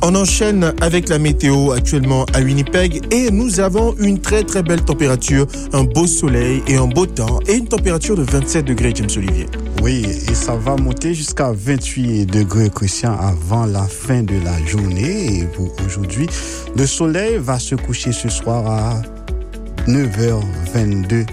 On enchaîne avec la météo actuellement à Winnipeg et nous avons une très très belle température, un beau soleil et un beau temps et une température de 27 degrés, James Olivier. Oui, et ça va monter jusqu'à 28 degrés, Christian, avant la fin de la journée. Et pour aujourd'hui, le soleil va se coucher ce soir à 9h22,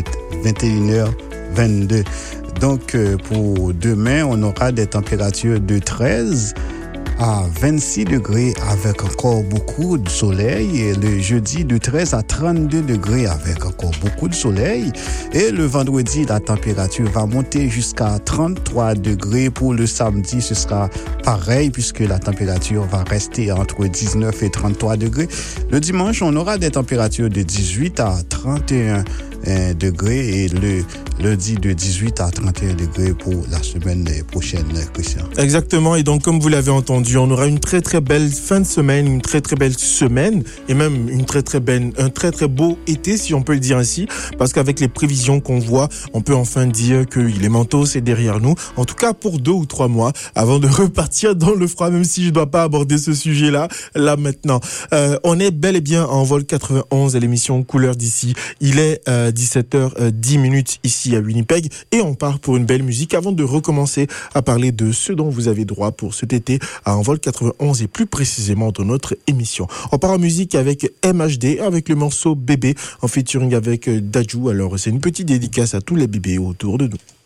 21h22. Donc, pour demain, on aura des températures de 13 à 26 degrés avec encore beaucoup de soleil, et le jeudi de 13 à 32 degrés avec encore beaucoup de soleil, et le vendredi la température va monter jusqu'à 33 degrés. Pour le samedi ce sera pareil puisque la température va rester entre 19 et 33 degrés. Le dimanche on aura des températures de 18 à 31 degrés et le lundi de 18 à 31 degrés pour la semaine prochaine, Christian. Exactement, et donc comme vous l'avez entendu, on aura une très très belle fin de semaine, une très très belle semaine et même un très très beau été si on peut le dire ainsi, parce qu'avec les prévisions qu'on voit, on peut enfin dire que les manteaux c'est derrière nous, en tout cas pour 2 ou 3 mois avant de repartir dans le froid, même si je ne dois pas aborder ce sujet-là là maintenant. On est bel et bien en vol 91 à l'émission Couleur d'ici. Il est 17h10 ici à Winnipeg et on part pour une belle musique avant de recommencer à parler de ce dont vous avez droit pour cet été à Envol 91 et plus précisément dans notre émission. On part en musique avec MHD avec le morceau Bébé en featuring avec Dadju. Alors c'est une petite dédicace à tous les bébés autour de nous.